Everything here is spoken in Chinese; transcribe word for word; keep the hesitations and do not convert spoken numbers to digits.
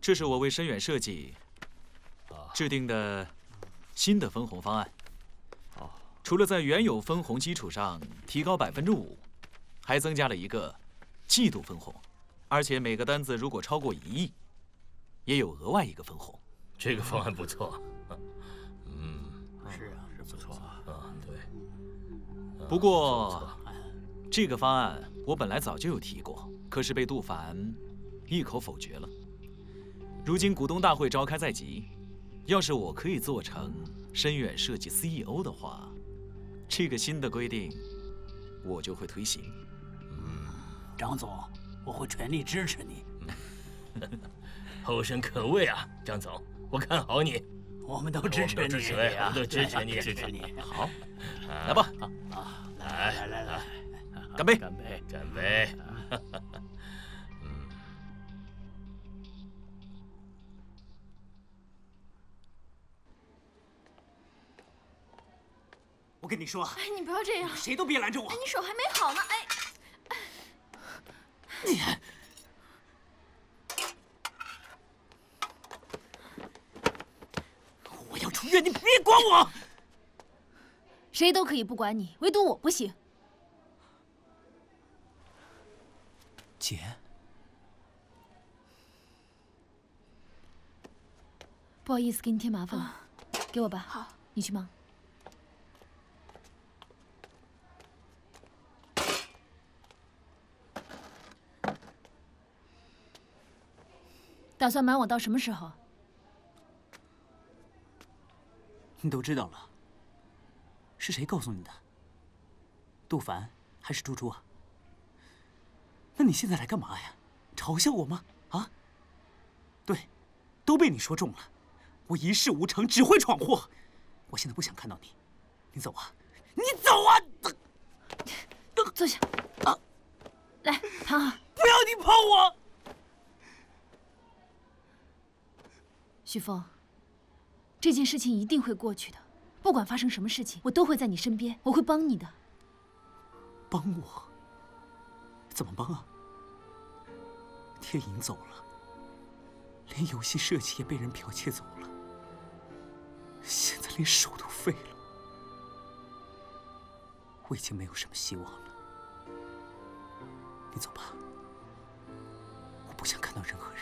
这是我为深远设计制定的新的分红方案。除了在原有分红基础上提高百分之五，还增加了一个季度分红，而且每个单子如果超过一亿，也有额外一个分红。 这个方案不错。 嗯，是啊，是不错啊。 啊，对。 不过，这个方案我本来早就有提过，可是被杜凡一口否决了。如今股东大会召开在即，要是我可以做成深远设计 C E O 的话，这个新的规定我就会推行。 嗯，张总，我会全力支持你。 后生可畏啊，张总，我看好你。 我们都支持你， 支持我们都支持你， 支持你。 好，来吧， 啊，来来来来， 干杯！ 干杯！ 干杯！嗯。 我跟你说， 哎，你不要这样， 谁都别拦着我。 哎，你手还没好呢，哎。 你。我要出院，你别管我。 谁都可以不管你，唯独我不行。 姐， 不好意思，给你添麻烦了，给我吧。 好， 你去忙。打算瞒我到什么时候？ 你都知道了，是谁告诉你的？杜凡还是猪猪啊？那你现在来干嘛呀？嘲笑我吗？啊？对，都被你说中了。我一事无成，只会闯祸。我现在不想看到你，你走啊！你走啊！ 坐下。啊，来，躺好。 不要你碰我！ 许峰，这件事情一定会过去的。不管发生什么事情，我都会在你身边，我会帮你的。 帮我？怎么帮啊？天影走了，连游戏设计也被人剽窃走了，现在连手都废了，我已经没有什么希望了。你走吧，我不想看到任何人。